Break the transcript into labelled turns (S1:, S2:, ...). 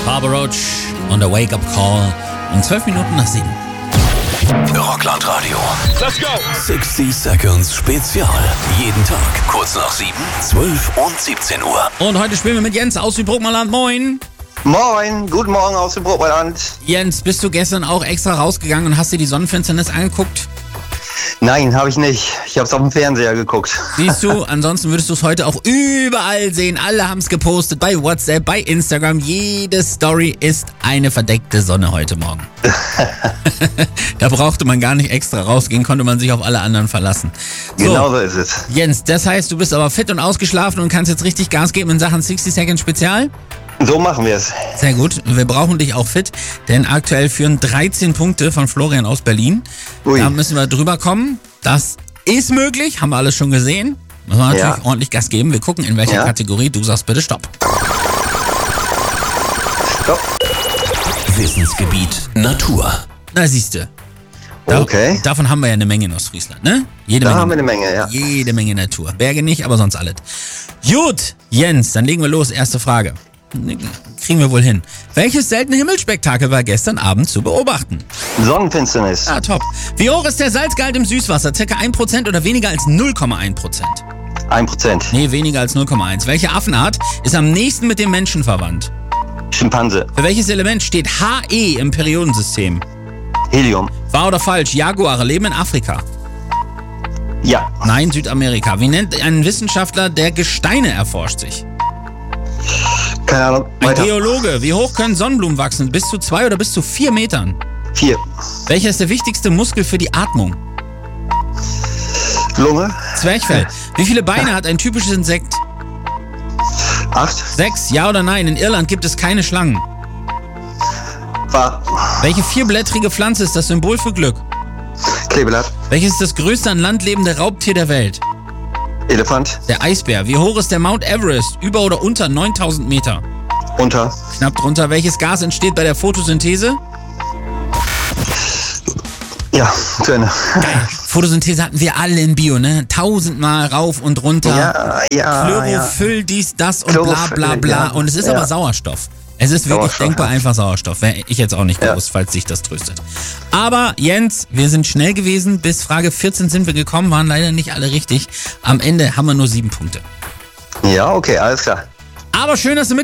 S1: Barbara Roach und der Wake Up Call um 12 Minuten nach 7.
S2: Rockland Radio.
S3: Let's go!
S2: 60 Seconds Spezial. Jeden Tag kurz nach 7, 12 und 17 Uhr.
S1: Und heute spielen wir mit Jens aus Südbruckmerland. Moin!
S4: Moin, guten Morgen aus dem Bruckmerland.
S1: Jens, bist du gestern auch extra rausgegangen und hast dir die Sonnenfinsternis angeguckt?
S4: Nein, habe ich nicht. Ich habe es auf dem Fernseher geguckt.
S1: Siehst du, ansonsten würdest du es heute auch überall sehen. Alle haben es gepostet, bei WhatsApp, bei Instagram. Jede Story ist eine verdeckte Sonne heute Morgen. Da brauchte man gar nicht extra rausgehen, konnte man sich auf alle anderen verlassen. So,
S4: Genau so ist es.
S1: Jens, das heißt, du bist aber fit und ausgeschlafen und kannst jetzt richtig Gas geben in Sachen 60 Seconds Spezial?
S4: So machen wir es.
S1: Sehr gut. Wir brauchen dich auch fit, denn aktuell führen 13 Punkte von Florian aus Berlin.
S4: Ui.
S1: Da müssen wir drüber kommen. Das ist möglich, haben wir alles schon gesehen. Müssen wir natürlich ordentlich Gas geben. Wir gucken, in welcher Kategorie. Du sagst bitte Stopp.
S4: Stopp.
S2: Wissensgebiet Natur.
S1: Na, siehste.
S4: Okay.
S1: Davon haben wir ja eine Menge in Ostfriesland, ne?
S4: Da haben wir eine Menge, ja.
S1: Jede Menge Natur. Berge nicht, aber sonst alles. Gut, Jens, dann legen wir los. Erste Frage. Kriegen wir wohl hin. Welches seltene Himmelsspektakel war gestern Abend zu beobachten?
S4: Sonnenfinsternis.
S1: Ah, top. Wie hoch ist der Salzgehalt im Süßwasser? Circa 1% oder weniger als 0,1%?
S4: 1%.
S1: Nee, weniger als 0,1. Welche Affenart ist am nächsten mit dem Menschen verwandt?
S4: Schimpanse.
S1: Für welches Element steht He im Periodensystem?
S4: Helium.
S1: Wahr oder falsch? Jaguare leben in Afrika.
S4: Ja.
S1: Nein, Südamerika. Wie nennt ein Wissenschaftler, der Gesteine erforscht sich?
S4: Keine Ahnung.
S1: Ein
S4: Weiter.
S1: Geologe. Wie hoch können Sonnenblumen wachsen? Bis zu 2 oder bis zu 4 Metern?
S4: 4.
S1: Welcher ist der wichtigste Muskel für die Atmung?
S4: Lunge.
S1: Zwerchfell. Wie viele Beine hat ein typisches Insekt?
S4: 8.
S1: 6. Ja oder nein? In Irland gibt es keine Schlangen.
S4: Wahr.
S1: Welche vierblättrige Pflanze ist das Symbol für Glück?
S4: Kleeblatt.
S1: Welches ist das größte an Land lebende Raubtier der Welt?
S4: Elefant.
S1: Der Eisbär. Wie hoch ist der Mount Everest? Über oder unter 9000 Meter?
S4: Unter.
S1: Knapp drunter. Welches Gas entsteht bei der Photosynthese?
S4: Ja, zu Ende.
S1: Photosynthese hatten wir alle in Bio, ne? 1000-mal rauf und runter.
S4: Ja.
S1: Chlorophyll, dies, das und bla bla bla.
S4: Ja.
S1: Und es ist aber Sauerstoff. Es ist wirklich
S4: Sauerstoff,
S1: denkbar
S4: ja.
S1: einfach Sauerstoff. Wäre ich jetzt auch nicht gewusst, falls dich das tröstet. Aber Jens, wir sind schnell gewesen. Bis Frage 14 sind wir gekommen, waren leider nicht alle richtig. Am Ende haben wir nur 7 Punkte.
S4: Ja, okay, alles klar.
S1: Aber schön, dass du mit